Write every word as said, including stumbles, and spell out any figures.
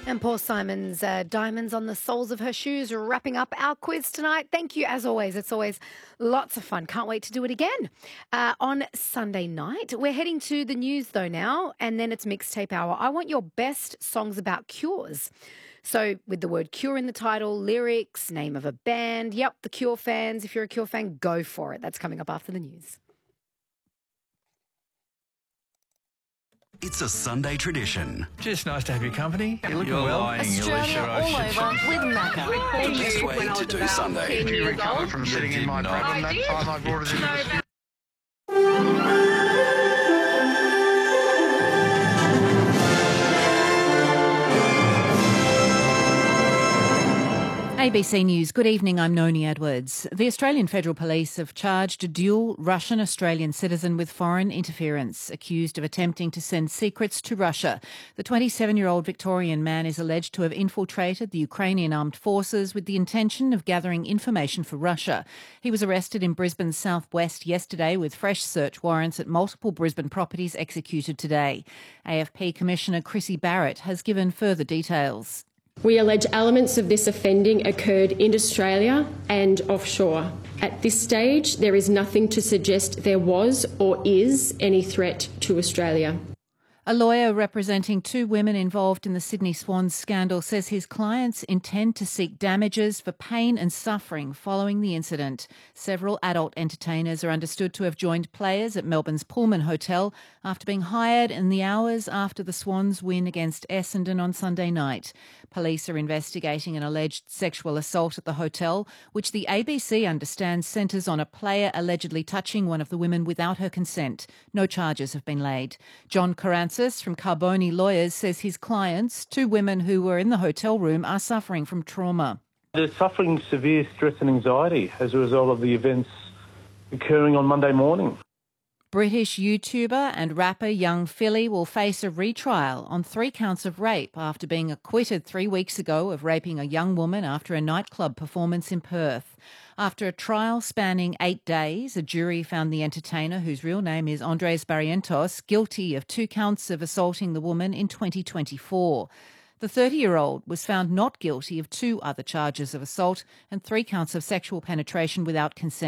And Paul Simon's uh, Diamonds on the Soles of Her Shoes wrapping up our quiz tonight. Thank you, as always. It's always lots of fun. Can't wait to do it again. Uh, on Sunday night, we're heading to the news, though, now, and then it's Mixtape Hour. I want your best songs about cures. So with the word Cure in the title, lyrics, name of a band. Yep, the Cure fans. If you're a Cure fan, go for it. That's coming up after the news. It's a Sunday tradition. Just nice to have your company. You're looking You're well. lying, Australia Alicia. I all should- over with Macca. The best way to do Sunday. Did you recover from sitting in my not. problem I that did. time I brought it into the studio? A B C News. Good evening, I'm Noni Edwards. The Australian Federal Police have charged a dual Russian-Australian citizen with foreign interference, accused of attempting to send secrets to Russia. The twenty-seven-year-old Victorian man is alleged to have infiltrated the Ukrainian armed forces with the intention of gathering information for Russia. He was arrested in Brisbane's southwest yesterday with fresh search warrants at multiple Brisbane properties executed today. A F P Commissioner Chrissy Barrett has given further details. We allege elements of this offending occurred in Australia and offshore. At this stage, there is nothing to suggest there was or is any threat to Australia. A lawyer representing two women involved in the Sydney Swans scandal says his clients intend to seek damages for pain and suffering following the incident. Several adult entertainers are understood to have joined players at Melbourne's Pullman Hotel after being hired in the hours after the Swans' win against Essendon on Sunday night. Police are investigating an alleged sexual assault at the hotel, which the A B C understands centres on a player allegedly touching one of the women without her consent. No charges have been laid. John Caranthis from Carboni Lawyers says his clients, two women who were in the hotel room, are suffering from trauma. They're suffering severe stress and anxiety as a result of the events occurring on Monday morning. British YouTuber and rapper Young Philly will face a retrial on three counts of rape after being acquitted three weeks ago of raping a young woman after a nightclub performance in Perth. After a trial spanning eight days, a jury found the entertainer, whose real name is Andres Barrientos, guilty of two counts of assaulting the woman in twenty twenty-four. The thirty-year-old was found not guilty of two other charges of assault and three counts of sexual penetration without consent.